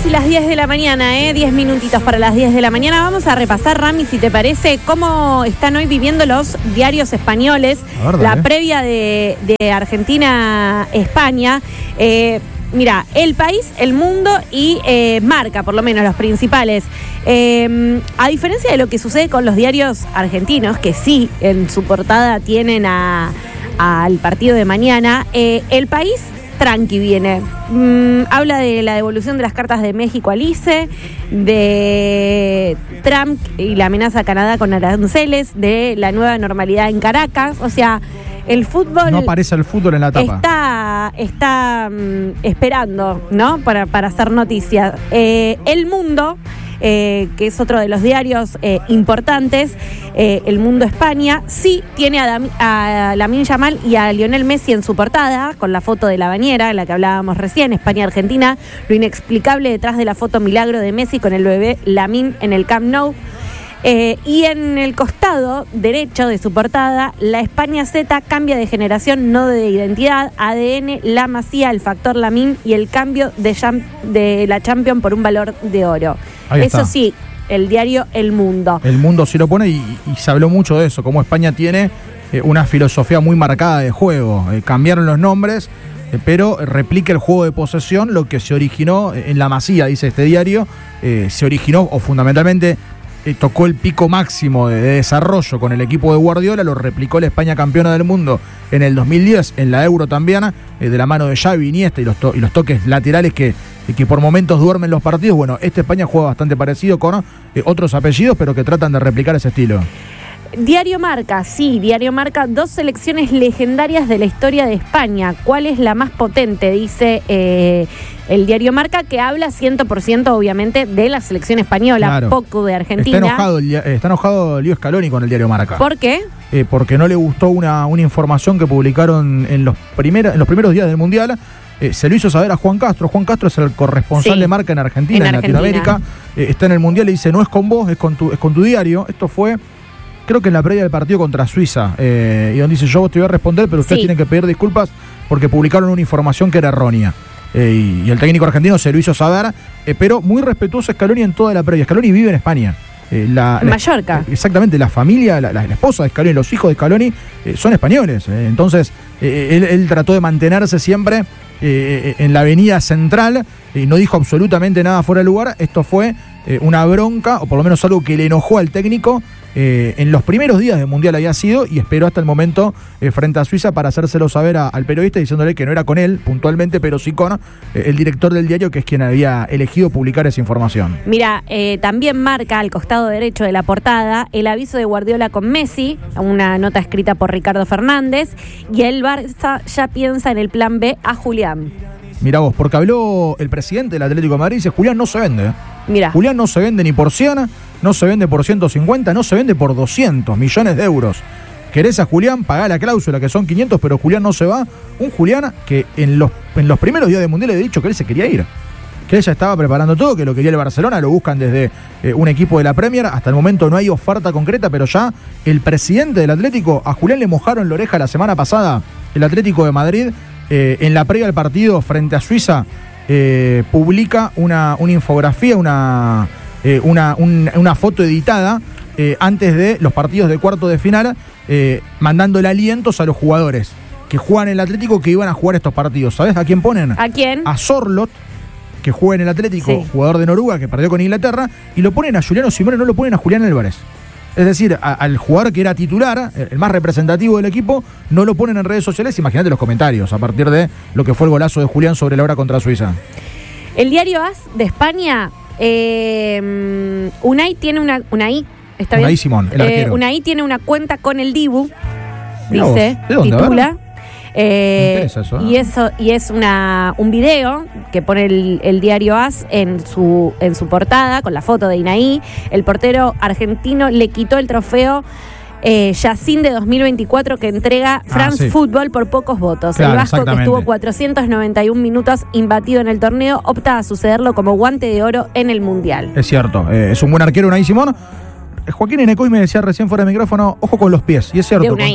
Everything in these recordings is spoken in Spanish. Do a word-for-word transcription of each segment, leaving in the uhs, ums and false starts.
casi las diez de la mañana, ¿eh? diez minutitos para las diez de la mañana. Vamos a repasar, Rami, si te parece, cómo están hoy viviendo los diarios españoles. Verdad, la eh. previa de, de Argentina-España. Eh, mira, El País, El Mundo y eh, Marca, por lo menos los principales. Eh, a diferencia de lo que sucede con los diarios argentinos, que sí, en su portada tienen a, al partido de mañana, eh, El País... tranqui viene. Mm, habla de la devolución de las cartas de México al I C E, de Trump y la amenaza a Canadá con aranceles, de la nueva normalidad en Caracas. O sea, el fútbol... No aparece el fútbol en la tapa. Está, está mm, esperando, ¿no? Para, para hacer noticias. Eh, El Mundo... Eh, que es otro de los diarios eh, importantes, eh, El Mundo España, sí tiene a, Dam- a Lamine Yamal y a Lionel Messi en su portada, con la foto de la bañera, en la que hablábamos recién, España-Argentina, lo inexplicable detrás de la foto milagro de Messi con el bebé Lamine en el Camp Nou. Eh, y en el costado derecho de su portada, la España Z cambia de generación, no de identidad, A D N, La Masía, el factor Lamine y el cambio de, jam- de la Champions por un valor de oro. Ahí Eso está. sí, el diario El Mundo. El Mundo sí lo pone y, y se habló mucho de eso, cómo España tiene eh, una filosofía muy marcada de juego. Eh, cambiaron los nombres, eh, pero replica el juego de posesión, lo que se originó en La Masía, dice este diario, eh, se originó o fundamentalmente... Eh, tocó el pico máximo de, de desarrollo con el equipo de Guardiola, lo replicó la España campeona del mundo en el dos mil diez, en la Euro también, eh, de la mano de Xavi, Iniesta y los, to- y los toques laterales que, que por momentos duermen los partidos. Bueno, esta España juega bastante parecido con eh, otros apellidos, pero que tratan de replicar ese estilo. Diario Marca, sí, Diario Marca, dos selecciones legendarias de la historia de España. ¿Cuál es la más potente? Dice eh, el Diario Marca, que habla cien por ciento obviamente de la selección española, Claro. poco de Argentina. Está enojado, el- está enojado Leo Scaloni con el Diario Marca. ¿Por qué? Eh, porque no le gustó una, una información que publicaron en los, primer, en los primeros días del Mundial. Eh, se lo hizo saber a Juan Castro. Juan Castro es el corresponsal Sí, de Marca en Argentina, en, en Argentina. Latinoamérica. Eh, está en el Mundial y dice, no es con vos, es con tu, es con tu diario. Esto fue... creo que en la previa del partido contra Suiza, eh, y donde dice, yo te voy a responder, pero ustedes Sí. tienen que pedir disculpas porque publicaron una información que era errónea. Eh, y, y el técnico argentino se lo hizo saber, eh, pero muy respetuoso Scaloni en toda la previa. Scaloni vive en España. Eh, la, En la, Mallorca. eh, exactamente, la familia, la, la, la esposa de Scaloni, los hijos de Scaloni eh, son españoles. Eh, entonces, eh, él, él trató de mantenerse siempre eh, en la avenida central y no dijo absolutamente nada fuera de lugar. Esto fue eh, una bronca, o por lo menos algo que le enojó al técnico. Eh, en los primeros días del Mundial había sido y esperó hasta el momento eh, frente a Suiza para hacérselo saber a, al periodista, diciéndole que no era con él puntualmente, pero sí con eh, el director del diario, que es quien había elegido publicar esa información. Mira, eh, también marca al costado derecho de la portada el aviso de Guardiola con Messi, una nota escrita por Ricardo Fernández, y el Barça ya piensa en el plan B a Julián. Mirá vos, porque habló el presidente del Atlético de Madrid y dice, Julián no se vende. Mira. Julián no se vende ni por cien, no se vende por ciento cincuenta, no se vende por doscientos millones de euros. Querés a Julián, pagá la cláusula, que son quinientos, pero Julián no se va. Un Julián que en los, en los primeros días del Mundial le he dicho que él se quería ir. Que él ya estaba preparando todo, que lo quería el Barcelona, lo buscan desde eh, un equipo de la Premier. Hasta el momento no hay oferta concreta, pero ya el presidente del Atlético, a Julián le mojaron la oreja la semana pasada, el Atlético de Madrid, eh, en la previa del partido frente a Suiza, eh, publica una, una infografía, una, eh, una, un, una foto editada eh, antes de los partidos de cuarto de final, eh, mandándole alientos a los jugadores que juegan en el Atlético que iban a jugar estos partidos. ¿Sabes a quién ponen? ¿A quién? A Sorloth, que juega en el Atlético, Sí. jugador de Noruega, que perdió con Inglaterra, y lo ponen a Juliano Simone, no lo ponen a Julián Álvarez. Es decir, a, al jugador que era titular, el más representativo del equipo, no lo ponen en redes sociales. Imagínate los comentarios a partir de lo que fue el golazo de Julián sobre la hora contra Suiza. El diario A S de España, eh, Unai tiene una... Unai, ¿está bien? Unai Simón, el Eh, arquero. Unai tiene una cuenta con el Dibu, Mirá dice, vos, ¿de dónde? A titula. ver. Eh, Me interesa eso, ¿eh? y eso y es una un video que pone el, el diario A S en su en su portada con la foto de Unai. El portero argentino le quitó el trofeo eh, Yacine de dos mil veinticuatro que entrega France Ah, sí. Football por pocos votos. Claro, el vasco, que exactamente. estuvo cuatrocientos noventa y un minutos imbatido en el torneo, opta a sucederlo como guante de oro en el Mundial. Es cierto, eh, es un buen arquero Unai Simón. Eh, Joaquín Enecoy me decía recién fuera de micrófono, ojo con los pies, y es cierto. De Unai. Con,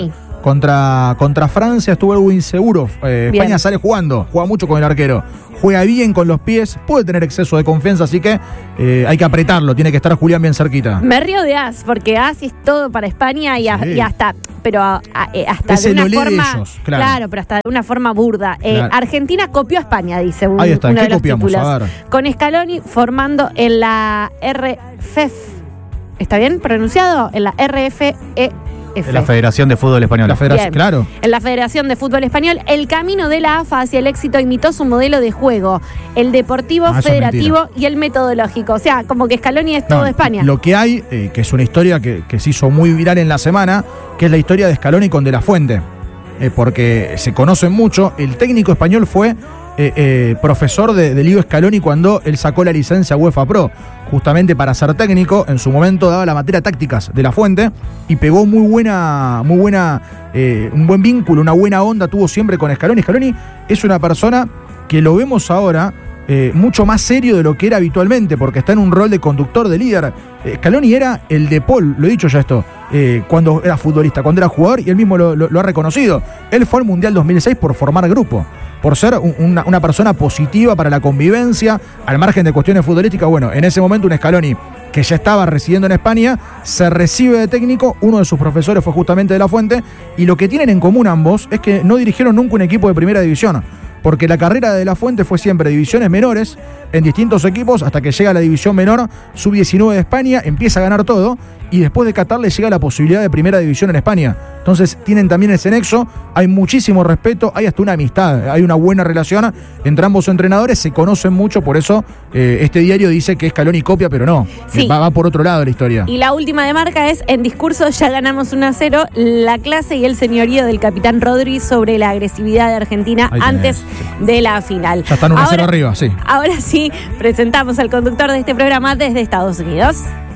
Contra, contra Francia estuvo algo inseguro. Eh, España sale jugando, juega mucho con el arquero, juega bien con los pies, puede tener exceso de confianza, así que eh, hay que apretarlo, tiene que estar Julián bien cerquita. Me río de As, porque As es todo para España y, a, sí. y hasta, pero a, a, hasta es de una el forma, de ellos, claro. claro, pero hasta de una forma burda. Eh, claro. Argentina copió a España, dice un, Ahí está, uno ¿qué de los copiamos? títulos. A ver. Con Scaloni formando en la R F E F. ¿Está bien pronunciado? En la R F E F. En la Federación de Fútbol Español. La Federación, claro. En la Federación de Fútbol Español, el camino de la A F A hacia el éxito imitó su modelo de juego, el deportivo, ah, federativo y el metodológico. O sea, como que Scaloni es todo no, de España. Lo que hay, eh, que es una historia que, que se hizo muy viral en la semana, que es la historia de Scaloni con De La Fuente. Eh, porque se conocen mucho. El técnico español fue eh, eh, profesor de, de Leo Scaloni cuando él sacó la licencia UEFA Pro, justamente para ser técnico. En su momento daba la materia tácticas de La Fuente y pegó muy buena, muy buena, eh, un buen vínculo, una buena onda tuvo siempre con Scaloni. Scaloni es una persona que lo vemos ahora eh, mucho más serio de lo que era habitualmente, porque está en un rol de conductor, de líder. Eh, Scaloni era el de Paul, lo he dicho ya esto, eh, cuando era futbolista, cuando era jugador, y él mismo lo, lo, lo ha reconocido. Él fue al Mundial dos mil seis por formar grupo, por ser un, una, una persona positiva para la convivencia, al margen de cuestiones futbolísticas. Bueno, en ese momento un Scaloni que ya estaba residiendo en España, se recibe de técnico, uno de sus profesores fue justamente De La Fuente, y lo que tienen en común ambos es que no dirigieron nunca un equipo de primera división, porque la carrera de De La Fuente fue siempre divisiones menores en distintos equipos hasta que llega a la división menor, sub diecinueve de España, empieza a ganar todo y después de Qatar le llega la posibilidad de primera división en España. Entonces tienen también ese nexo, hay muchísimo respeto, hay hasta una amistad, hay una buena relación entre ambos entrenadores, se conocen mucho, por eso eh, este diario dice que Scaloni copia, pero no, sí. va, va por otro lado la historia. Y la última de Marca es, en discurso ya ganamos uno a cero, la clase y el señorío del capitán Rodri sobre la agresividad de Argentina Ahí antes tenés, sí. de la final. Ya están uno a cero arriba, sí. Ahora sí, presentamos al conductor de este programa desde Estados Unidos.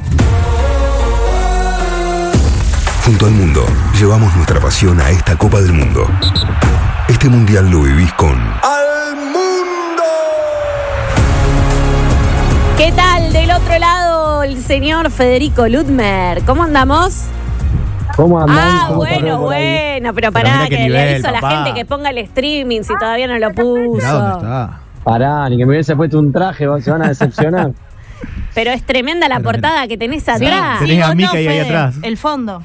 Junto al mundo, llevamos nuestra pasión a esta Copa del Mundo. Este mundial lo vivís con ¡Al Mundo! ¿Qué tal? Del otro lado, el señor Federico Ludmer. ¿Cómo andamos? ¿Cómo andamos? Ah, bueno, bueno, pero pará, pero que nivel, le aviso a la papá. gente que ponga el streaming si todavía no lo puso. Mirá dónde está. Pará, ni que me hubiese puesto un traje, se van a decepcionar. Pero es tremenda la Pero portada mira. que tenés Sí, atrás. tenés a ¿o Mica no, ahí, ahí Fede? atrás. El fondo.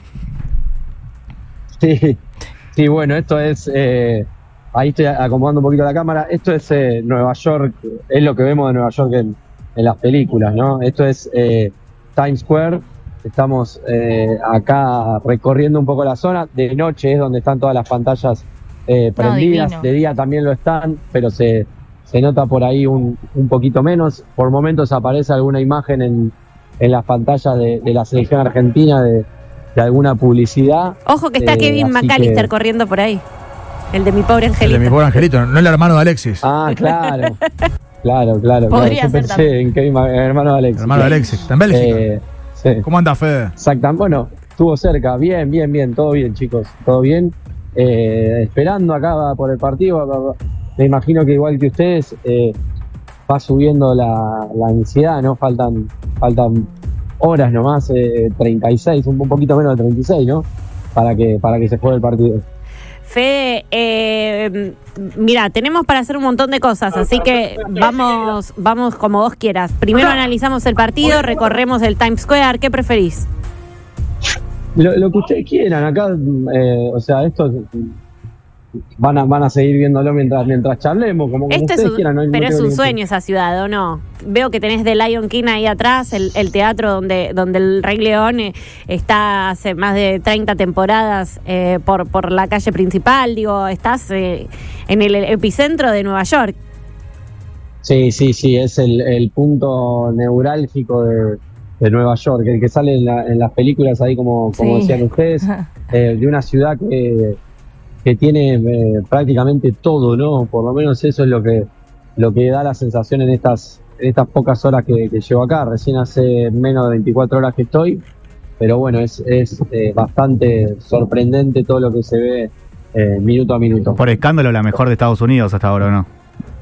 Sí, sí, bueno, esto es, eh, ahí estoy acomodando un poquito la cámara, esto es eh, Nueva York, es lo que vemos de Nueva York en, en las películas, ¿no? Esto es eh, Times Square, estamos eh, acá recorriendo un poco la zona, de noche es donde están todas las pantallas eh, prendidas, divino. de día también lo están, pero se, se nota por ahí un, un poquito menos, por momentos aparece alguna imagen en, en las pantallas de, de la selección argentina de de alguna publicidad. Ojo que está Eh, Kevin así McAllister que- corriendo por ahí. El de mi pobre El angelito. de mi pobre angelito, no el hermano de Alexis. Ah, claro. Claro, claro. Podría claro. Yo ser pensé también. en Kevin, Ma- hermano de Alex. El hermano de Alexis, está en Bélgica. Eh, sí. ¿Cómo anda, Fede? Exactamente. Bueno, estuvo cerca. Bien, bien, bien. Todo bien, chicos. Todo bien. Eh, esperando acá por el partido. Me imagino que igual que ustedes, eh, va subiendo la, la ansiedad, ¿no? Faltan, faltan horas nomás, eh, treinta y seis, un, un poquito menos de treinta y seis, ¿no? Para que, para que se juegue el partido. Fede, eh, mira, tenemos para hacer un montón de cosas, así que vamos, vamos como vos quieras. Primero analizamos el partido, recorremos el Times Square. ¿Qué preferís? Lo, lo que ustedes quieran, acá, eh, o sea, esto van a, van a seguir viéndolo mientras, mientras charlemos, como, como Esto es ustedes un, quieran. No, no pero es tengo un ningún- sueño esa ciudad, ¿o no? Veo que tenés The Lion King ahí atrás, el, el teatro donde, donde el Rey León eh, está hace más de treinta temporadas eh, por, por la calle principal. Digo, estás eh, en el epicentro de Nueva York. Sí, sí, sí, es el, el punto neurálgico de, de Nueva York, el que sale en, la- en las películas ahí, como, como Sí. decían ustedes, eh, de una ciudad que, que tiene eh, prácticamente todo, ¿no? Por lo menos eso es lo que, lo que da la sensación en estas, en estas pocas horas que, que llevo acá. Recién hace menos de veinticuatro horas que estoy, pero bueno, es, es eh, bastante sorprendente todo lo que se ve eh, minuto a minuto. Por escándalo, la mejor de Estados Unidos hasta ahora, ¿o no?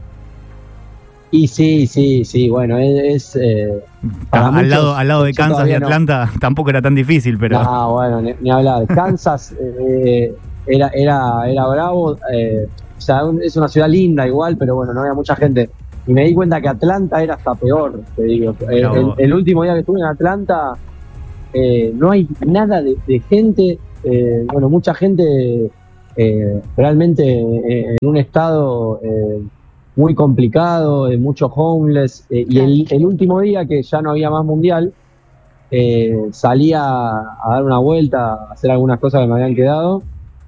Y sí, sí, sí, bueno, es... es, eh, para al, muchos, lado, al lado de yo Kansas y todavía no. Atlanta tampoco era tan difícil, pero... No, bueno, ni, ni hablar. Kansas eh, era, era, era bravo. Eh, o sea, un, es una ciudad linda igual, pero bueno, no había mucha gente. Y me di cuenta que Atlanta era hasta peor, te digo. El, el, el último día que estuve en Atlanta, eh, no hay nada de, de gente, eh, bueno, mucha gente eh, realmente eh, en un estado eh, muy complicado, eh, muchos homeless. Eh, y el, el último día que ya no había más mundial, eh, salí a, a dar una vuelta, a hacer algunas cosas que me habían quedado.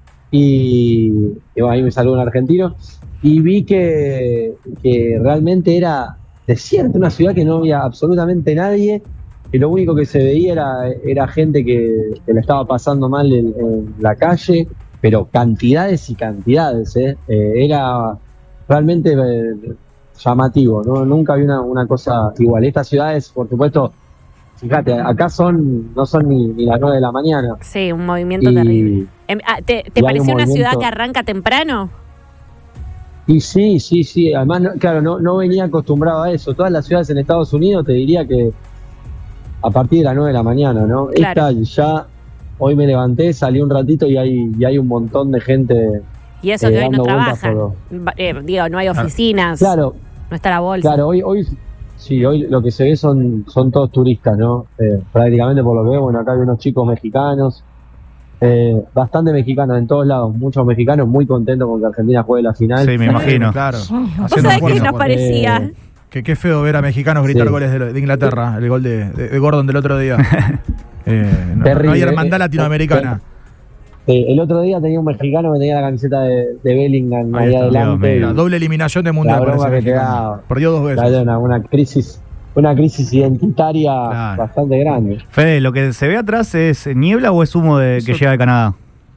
Y, y bueno, ahí me saludó un argentino. Y vi que, que realmente era desierto, una ciudad que no había absolutamente nadie, que lo único que se veía era, era gente que, que le estaba pasando mal en, en la calle, pero cantidades y cantidades, ¿eh? Eh, era realmente eh, llamativo, ¿no? Nunca vi una, una cosa igual. Estas ciudades, por supuesto, fíjate, acá son no son ni, ni las nueve de la mañana. Sí, un movimiento y, terrible. ¿Te, te pareció una movimiento... ciudad que arranca temprano? Y sí, sí, sí. Además, no, claro, no, no venía acostumbrado a eso. Todas las ciudades en Estados Unidos te diría que a partir de las nueve de la mañana, ¿no? Claro. Esta ya, hoy me levanté, salí un ratito y hay, y hay un montón de gente. Y eso eh, que hoy no dando vueltas trabajan. por- Eh, digo, no hay oficinas. Claro, No está la bolsa. claro, hoy, hoy, sí, hoy lo que se ve son, son todos turistas, ¿no? Eh, prácticamente por lo que veo, bueno, acá hay unos chicos mexicanos, eh, bastante mexicanos en todos lados, muchos mexicanos muy contentos con que Argentina juegue la final. Sí, me imagino. Claro. ¿Vos Haciendo sabés qué fuerza nos por- parecía? Eh, Que qué feo ver a mexicanos gritar Sí. goles de, de Inglaterra, el gol de, de- de Gordon del otro día. Eh, no, Terrible, no hay hermandad eh, latinoamericana. eh, el otro día tenía un mexicano que tenía la camiseta de, de Bellingham Ahí ahí está, adelante. Dios y- mío. La doble eliminación de mundial La para ese broma que te mexicano. da- Perdió dos Hay veces. una, una crisis una crisis identitaria Claro. bastante grande. Fede, ¿lo que se ve atrás es niebla o es humo de, que Eso- llega de Canadá?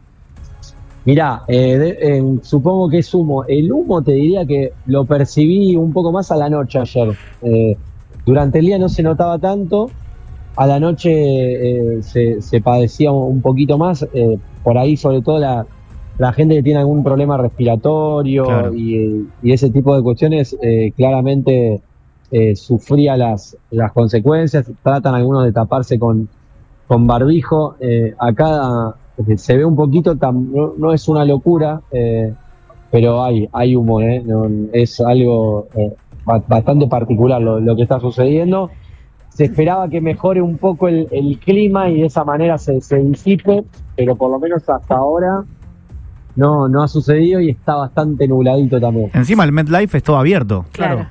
Mirá, eh, de- eh, supongo que es humo. El humo te diría que lo percibí un poco más a la noche ayer. Eh, durante el día no se notaba tanto, a la noche eh, se, se padecía un poquito más, eh, por ahí sobre todo la, la gente que tiene algún problema respiratorio Claro. y, y ese tipo de cuestiones, eh, claramente eh, sufría las, las consecuencias. Tratan algunos de taparse con, con barbijo. Eh, acá eh, se ve un poquito, tam- no, no es una locura, eh, pero hay, hay humo, ¿eh? No, es algo eh, ba- bastante particular lo, lo que está sucediendo. Se esperaba que mejore un poco el, el clima y de esa manera se, se disipe, pero por lo menos hasta ahora no, no ha sucedido y está bastante nubladito también. Encima el MetLife es todo abierto. Claro.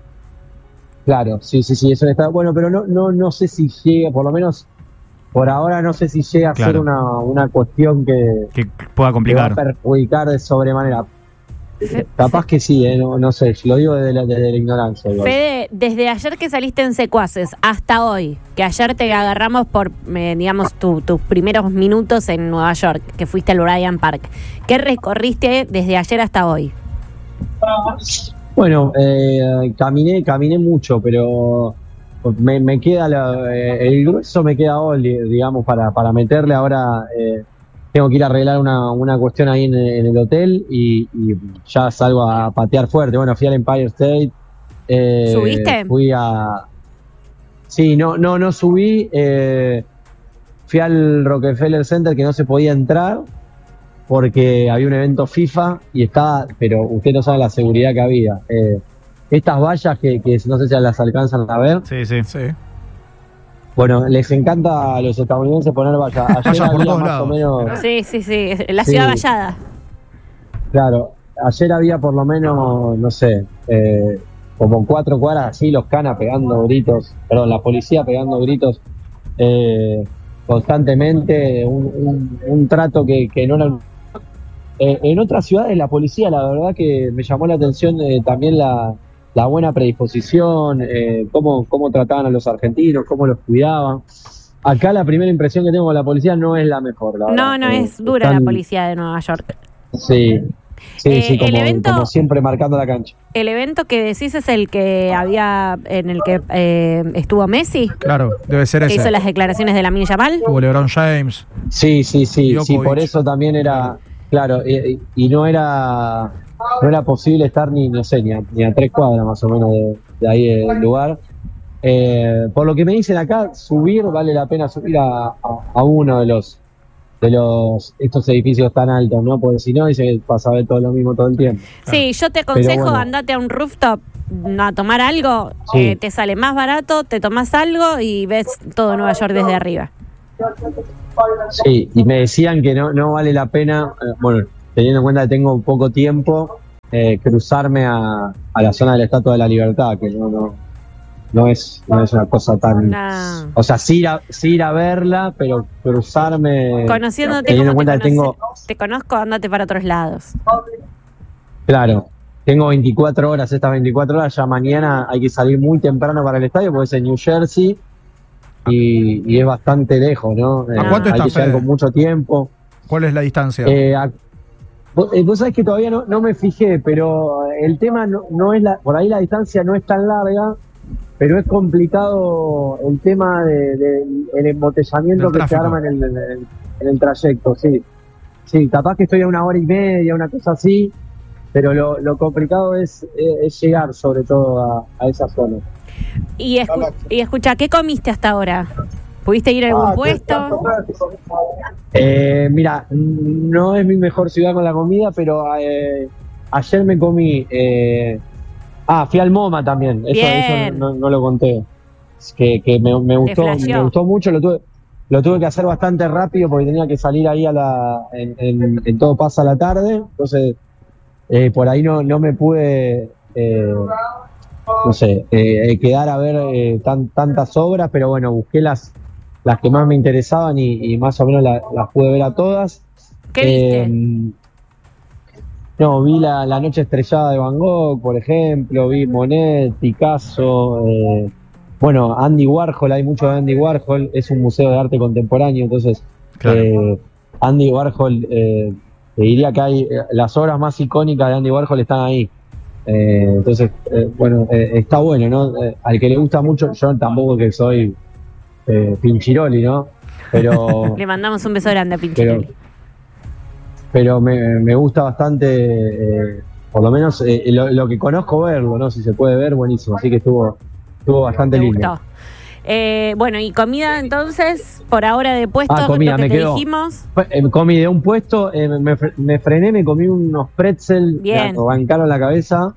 Claro, sí, sí, sí, eso está bueno, pero no, no, no sé si llega, por lo menos por ahora no sé si llega a Claro. ser una, una cuestión que, Que pueda que va complicar. a perjudicar de sobremanera. Fe- Capaz que sí, eh, no, no sé, lo digo desde la, desde la ignorancia. igual. Fede, desde ayer que saliste en Secuaces hasta hoy, que ayer te agarramos por, eh, digamos, tu- tus primeros minutos en Nueva York, que fuiste al Bryant Park, ¿qué recorriste desde ayer hasta hoy? Bueno, eh, caminé, caminé mucho, pero me, me queda la- eh, el grueso me queda hoy, digamos, para, para meterle. Ahora eh, tengo que ir a arreglar una, una cuestión ahí en, en el hotel y, y ya salgo a patear fuerte. Bueno, fui al Empire State. eh, ¿Subiste? Fui a... Sí, no, no, no subí. eh, fui al Rockefeller Center que no se podía entrar porque había un evento FIFA y estaba, pero usted no sabe la seguridad que había. Eh, estas vallas que, que no sé si las alcanzan a ver, Sí, sí. Sí. bueno, les encanta a los estadounidenses poner vallas. Ayer Vallas por había todos más lados. o menos, Sí, sí, sí, la Sí. ciudad vallada. claro, ayer había por lo menos, no sé, eh, como cuatro cuadras así, los canas pegando gritos, perdón, la policía pegando gritos eh, constantemente, un, un- un trato que, que no era... Eh, en otras ciudades la policía, la verdad que me llamó la atención eh, también la, la buena predisposición, eh, cómo, cómo trataban a los argentinos, cómo los cuidaban. Acá la primera impresión que tengo con la policía no es la mejor, la No, verdad. no, Eh, es dura la están- policía de Nueva York. Sí, sí, Eh, sí, el como, evento- como siempre marcando la cancha. El evento que decís es el que había, en el que eh, estuvo Messi, Claro, debe ser que hizo ese. las declaraciones de Lamine Yamal. Hubo LeBron James. Sí, sí, sí, Djokovic. sí, por eso también era, claro, y, y no era no era posible estar ni, no sé, ni a, ni a tres cuadras más o menos de, de ahí del lugar. Eh, por lo que me dicen acá, subir, vale la pena subir a, a- a uno de los de los estos edificios tan altos, ¿no? Porque si no, dice que vas a ver todo lo mismo todo el tiempo. Sí, yo te aconsejo bueno. andate a un rooftop a tomar algo, Sí. eh, te sale más barato, te tomás algo y ves todo Nueva York desde arriba. Sí, y me decían que no, no vale la pena, eh, bueno, teniendo en cuenta que tengo poco tiempo, eh, cruzarme a, a la zona de la Estatua de la Libertad, que no, no, no es, no es una cosa tan... No. O sea, sí ir, a, sí ir a verla, pero cruzarme... Conociéndote teniendo como en te, cuenta que tengo... conoce- te conozco, andate para otros lados. Claro, tengo veinticuatro horas, estas veinticuatro horas, ya mañana hay que salir muy temprano para el estadio, porque es en New Jersey y, y es bastante lejos, ¿no? ¿A cuánto hay está, que llegar Fede? con mucho tiempo. ¿Cuál es la distancia? Eh, a- vos, eh, vos sabés que todavía no, no me fijé, pero el tema no, no es la, por ahí la distancia no es tan larga, pero es complicado el tema de, de- el embotellamiento Del que se tráfico. arma en el, en el- en el trayecto, sí. Sí, capaz que estoy a una hora y media, una cosa así, pero lo, lo complicado es, es, es llegar sobre todo a, a esa zona. Y, escu- y escucha, ¿qué comiste hasta ahora? ¿Pudiste ir a algún puesto? Eh, mira, no es mi mejor ciudad con la comida, pero eh, ayer me comí. Eh, ah, fui al MoMA también. Eso, Bien. eso no, no lo conté. Es que, que me, me gustó, flasheó. me gustó mucho. Lo tuve, lo tuve que hacer bastante rápido porque tenía que salir ahí a la, en, en- en todo pasa a la tarde. Entonces, eh, por ahí no, no me pude. Eh, no sé, eh, quedar a ver eh, tan, tantas obras, pero bueno, busqué las, las que más me interesaban y, y más o menos la- las pude ver a todas. ¿Qué viste? Eh, no, vi la, la Noche Estrellada de Van Gogh, por ejemplo, vi Monet, Picasso, eh, bueno, Andy Warhol, hay mucho de Andy Warhol, es un museo de arte contemporáneo, entonces Claro. eh, Andy Warhol, eh, te diría que hay eh, las obras más icónicas de Andy Warhol están ahí. Eh, entonces, eh, bueno, eh, está bueno, ¿no? Eh, al que le gusta mucho, yo tampoco que soy eh, Pinchiroli, ¿no? Pero, Le mandamos un beso grande a pero, Pinchirelli. pero me, me gusta bastante, eh, por lo menos eh, lo, lo que conozco verlo, ¿no? Si se puede ver, buenísimo. Así que estuvo, estuvo bastante Me lindo. gustó. Eh, bueno, y comida entonces, por ahora de puestos, Ah, comida, lo que me te quedó. dijimos. Fue- eh, comí de un puesto, eh, me, fre- me frené, me comí unos pretzel, Bien. me arrancaron la cabeza.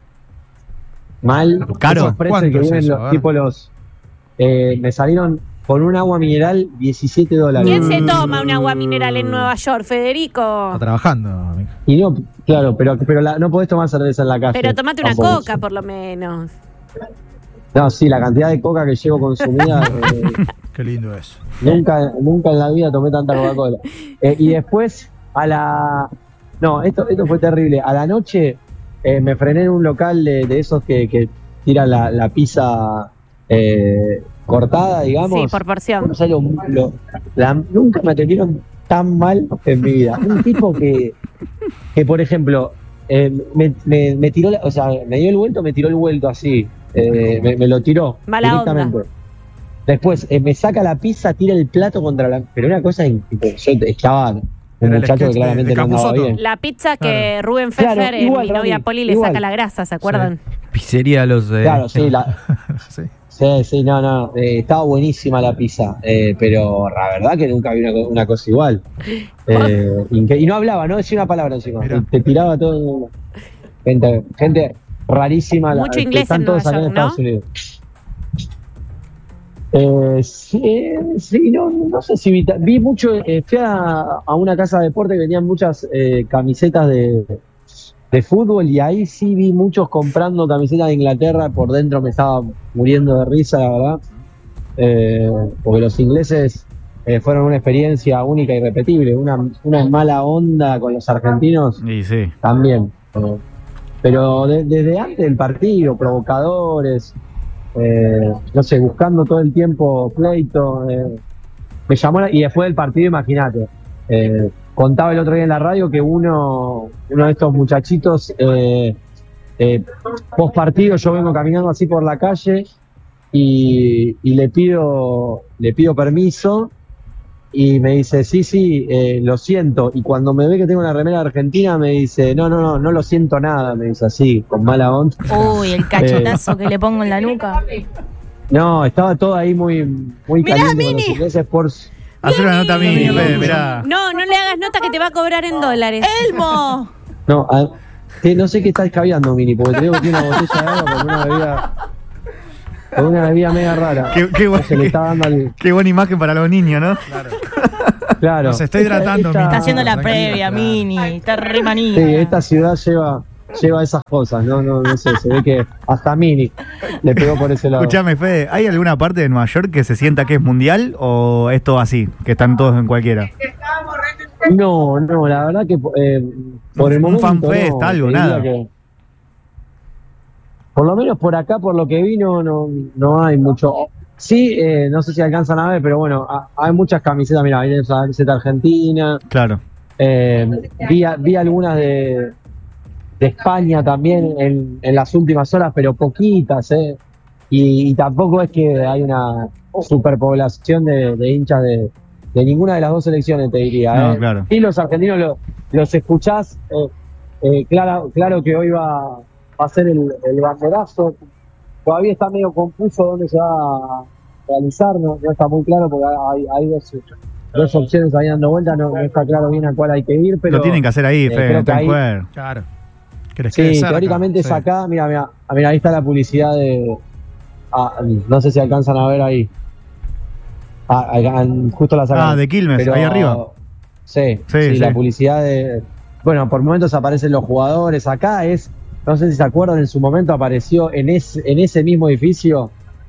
Mal. ¿Caro? Esos pretzel ¿Cuánto que es vienen eso? A los, ver. tipo los. eh, me salieron con un agua mineral diecisiete dólares. ¿Quién se toma un agua mineral en Nueva York, Federico? Está trabajando, amigo. Y no, claro, pero, pero la- no podés tomar cerveza en la calle. Pero tomate una Tampoco. coca, por lo menos. No, sí, la cantidad de coca que llevo consumida. eh, Qué lindo es. Nunca, nunca en la vida tomé tanta Coca-Cola. Eh, y después, a la. No, esto, esto fue terrible. A la noche eh, me frené en un local de, de esos que, que tiran la, la pizza eh, cortada, digamos. Sí, por porción. No sé, lo- lo- la- nunca me atendieron tan mal en mi vida. Un tipo que, que por ejemplo, eh, me, me- me tiró, la- o sea, me dio el vuelto, me tiró el vuelto así. Eh, me, me lo tiró Mala directamente. onda. Después eh, me saca la pizza, tira el plato contra la. Pero una cosa, in- tipo, yo estaba un Era el muchacho sketch que de- claramente de no andaba Capusotto. bien. La pizza que Claro. Rubén Claro, Pfeffer, en igual, Mi novia Rami, Poli, le igual. saca la grasa, ¿se acuerdan? Pizzería Los... eh, Claro, sí, la, Sí. sí, sí, no, no, eh, estaba buenísima la pizza, eh, pero la verdad que nunca vi una, co- una cosa igual. Eh, inque- y no hablaba, no decía una palabra encima, Mirá. te tiraba todo. Gente, gente rarísima. Mucho que inglés están en todos Nueva acá en York, ¿no? Estados Unidos. Eh, sí, sí, no, no sé si vi, ta- vi mucho, eh, fui a, a una casa de deporte que tenían muchas eh, camisetas de, de fútbol y ahí sí vi muchos comprando camisetas de Inglaterra, por dentro me estaba muriendo de risa, la verdad, eh, porque los ingleses eh, fueron una experiencia única y irrepetible, una, una mala onda con los argentinos Y sí. también, eh, pero de- desde antes del partido, provocadores, eh, no sé, buscando todo el tiempo pleito, eh, me llamó la- y después del partido, imagínate, eh, contaba el otro día en la radio que uno, uno de estos muchachitos, eh, eh, post partido, yo vengo caminando así por la calle y, y le pido, le pido permiso. Y me dice, sí, sí, eh, lo siento. Y cuando me ve que tengo una remera argentina, me dice, no, no, no, no lo siento nada. Me dice así, con mala onda. Uy, el cachetazo que le pongo en la nuca. No, estaba todo ahí muy, muy Mirá, caliente con Mini. los ingleses por, Hacer una nota mini, Fede, mirá. No, no le hagas nota que te va a cobrar en dólares. ¡Elmo! No, a- que no sé qué está escabeando, Mini, porque te digo que tiene una botella de agua con una bebida. Con una bebida mega rara. Qué, qué, bu- Se le qué- está dando al. qué buena imagen para los niños, ¿no? Claro. Nos está hidratando, Esta- Mini. Está haciendo la Tranquilo, previa, claro. Mini. Está re manija. Sí, esta ciudad lleva, lleva esas cosas, no, no, no sé, se ve que hasta Mini le pegó por ese lado. Escuchame, Fede, ¿hay alguna parte de Nueva York que se sienta que es mundial o es todo así, que están todos en cualquiera? No, no, la verdad que eh, por el Un momento fanfest, no, algo, te diría nada. que- por lo menos por acá, por lo que vino, no, no hay mucho. Sí, eh, no sé si alcanzan a ver, pero bueno, a- hay muchas camisetas, mira, hay esa camiseta argentina, Claro. eh, vi, a- vi algunas de, de España también en, en las últimas horas, pero poquitas, eh. Y, y tampoco es que hay una superpoblación de, de hinchas de, de ninguna de las dos selecciones, te diría. No, eh. claro. Y los argentinos lo- los escuchás, eh, eh, claro, claro que hoy va, va a ser el, el banderazo. Todavía está medio confuso dónde se va a realizar, no, no está muy claro porque hay, hay dos, dos opciones ahí dando vuelta, no, no está claro bien a cuál hay que ir, pero Lo tienen que hacer ahí, eh, Fede, creo en que Times ahí- Square. Claro. Que les quede sí, cerca, teóricamente es sí. acá, mira, mira, ah, mira, ahí está la publicidad de, ah, no sé si alcanzan a ver ahí, ah, ah, justo la sacaron. Ah, de Quilmes, Pero- ahí arriba. Sí, Sí, sí, sí. la publicidad de, bueno, por momentos aparecen los jugadores, acá es, no sé si se acuerdan, en su momento apareció en ese, en ese mismo edificio,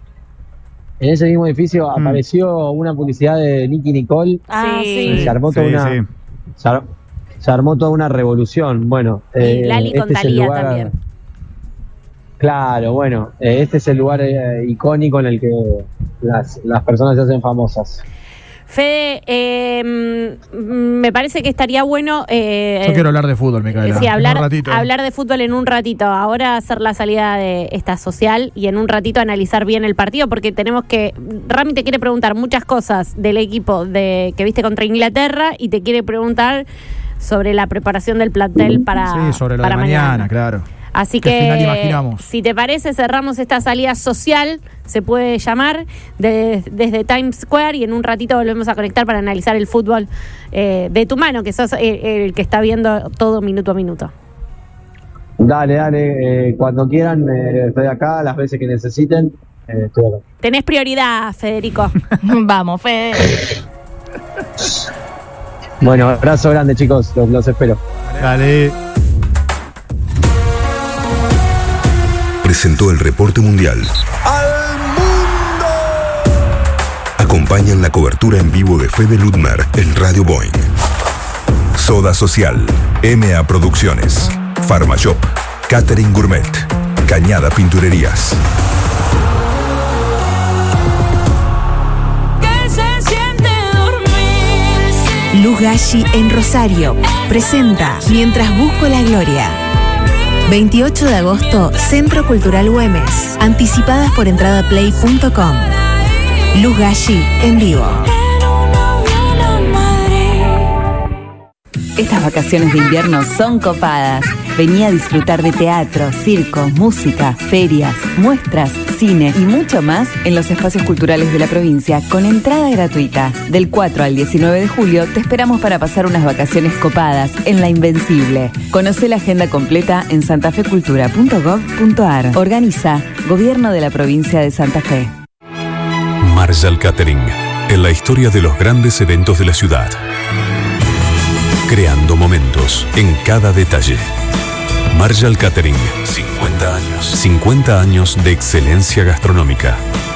en ese mismo edificio Mm. apareció una publicidad de Nicky Nicole, Ah, Sí. sí. se armó Sí, toda una, sí. se ar- se armó toda una revolución, bueno. Y eh, Lali con este es el Thalía lugar- también. Claro, bueno, eh, este es el lugar eh, icónico en el que las, las personas se hacen famosas. Fede, eh, mm, me parece que estaría bueno. eh, Yo quiero hablar de fútbol, Micaela. Sí, en hablar, un ratito. hablar de fútbol en un ratito. Ahora hacer la salida de esta social y en un ratito analizar bien el partido, porque tenemos que. Rami te quiere preguntar muchas cosas del equipo de que viste contra Inglaterra y te quiere preguntar sobre la preparación del plantel para, Sí, sobre lo para de mañana, claro. Así ¿Qué que, final imaginamos? si te parece, cerramos esta salida social, se puede llamar, de- desde Times Square, y en un ratito volvemos a conectar para analizar el fútbol eh, de tu mano, que sos el, el que está viendo todo minuto a minuto. Dale, dale, eh, cuando quieran, eh, estoy acá, las veces que necesiten, eh, estoy acá. Tenés prioridad, Federico. Vamos, Fede. Bueno, abrazo grande, chicos, los, los espero. Dale. Presentó el reporte mundial. ¡Al mundo! Acompañan la cobertura en vivo de Fede Ludmer en Radio Boeing. Soda Social, M A Producciones, Pharmashop, Catering Gourmet, Cañada Pinturerías. Que se siente dormir. Luz Galli en Rosario presenta Mientras busco la gloria. veintiocho de agosto, Centro Cultural Güemes. Anticipadas por entradaplay punto com. Luz Galli en vivo. En un avión a Madrid. Estas vacaciones de invierno son copadas. Vení a disfrutar de teatro, circo, música, ferias, muestras, cine y mucho más en los espacios culturales de la provincia con entrada gratuita. Del cuatro al diecinueve de julio te esperamos para pasar unas vacaciones copadas en La Invencible. Conoce la agenda completa en santafecultura punto gov punto ar. Organiza Gobierno de la Provincia de Santa Fe. Marshall Catering, en la historia de los grandes eventos de la ciudad. Creando momentos en cada detalle. Marshall Catering, cincuenta años. cincuenta años de excelencia gastronómica.